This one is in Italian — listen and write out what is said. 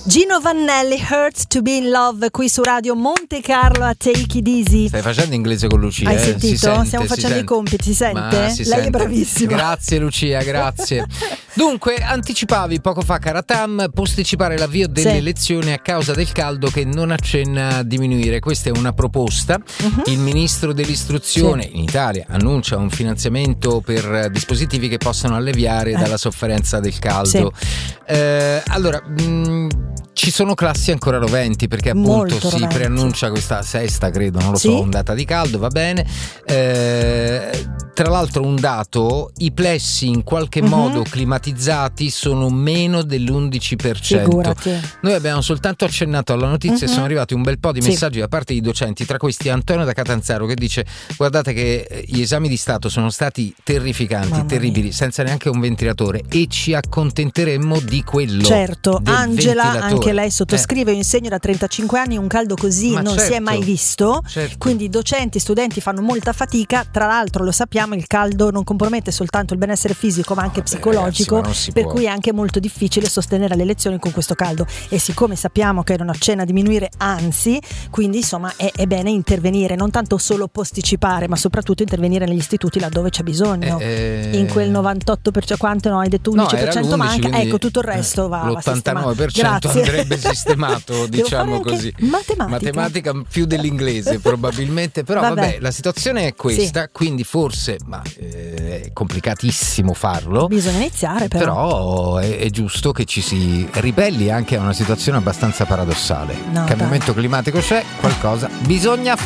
Gino Vannelli, Hurt to be in Love, qui su Radio Monte Carlo a Take It Easy. Stai facendo inglese con Lucia? Hai sentito? Si sente, stiamo facendo i compiti, si sente? Lei sente. è bravissima. Grazie Lucia, grazie. Dunque, anticipavi poco fa, Caratam, posticipare l'avvio delle elezioni a causa del caldo che non accenna a diminuire. Questa è una proposta. Il ministro dell'istruzione in Italia annuncia un finanziamento per dispositivi che possano alleviare dalla sofferenza del caldo. Allora, ci sono classi ancora roventi, perché appunto Molto si roventi. preannuncia questa sesta, credo, non lo so, ondata di caldo, va bene. Tra l'altro un dato, i plessi in qualche modo climatizzati sono meno dell'11%. Figurati. Noi abbiamo soltanto accennato alla notizia e sono arrivati un bel po' di messaggi da parte di docenti, tra questi Antonio da Catanzaro, che dice: guardate che gli esami di Stato sono stati terrificanti, terribili, senza neanche un ventilatore, e ci accontenteremmo di quello. Certo, del Angela, ventilatore. anche lei sottoscrive, io insegno da 35 anni, un caldo così non si è mai visto, quindi docenti, studenti fanno molta fatica. Tra l'altro lo sappiamo, il caldo non compromette soltanto il benessere fisico ma anche psicologico, ragazzi, per cui è anche molto difficile sostenere le lezioni con questo caldo, e siccome sappiamo che non accenna a diminuire, anzi, quindi insomma è bene intervenire, non tanto solo posticipare, ma soprattutto intervenire negli istituti laddove c'è bisogno. In quel 98%, quanto no, hai detto 11% manca, ecco, tutto il resto va l'89% andrebbe sistemato, diciamo così. Matematica più dell'inglese probabilmente, però vabbè, la situazione è questa, quindi forse è complicatissimo farlo, bisogna iniziare, però è giusto che ci si ribelli anche a una situazione abbastanza paradossale. Cambiamento climatico c'è, qualcosa bisogna fare.